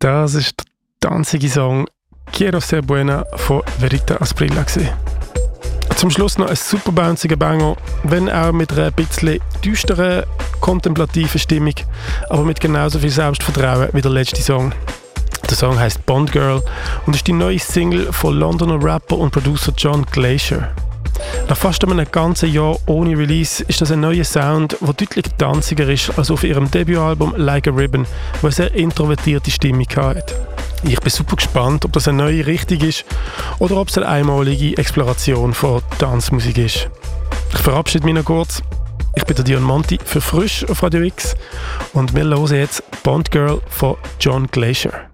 Das ist der tanzige Song «Quiero ser buena» von Verita Asprilla. Zum Schluss noch ein super bounziger Banger, wenn auch mit einer bisschen düsteren, kontemplativen Stimmung, aber mit genauso viel Selbstvertrauen wie der letzte Song. Der Song heisst «Bond Girl» und ist die neue Single von Londoner Rapper und Producer John Glacier. Nach fast einem ganzen Jahr ohne Release ist das ein neuer Sound, der deutlich tanziger ist als auf ihrem Debütalbum «Like a Ribbon», wo eine sehr introvertierte Stimmung hat. Ich bin super gespannt, ob das eine neue Richtung ist oder ob es eine einmalige Exploration von Tanzmusik ist. Ich verabschiede mich noch kurz. Ich bin der Dion Monti für «Frisch» auf Radio X und wir hören jetzt «Bond Girl» von John Glacier.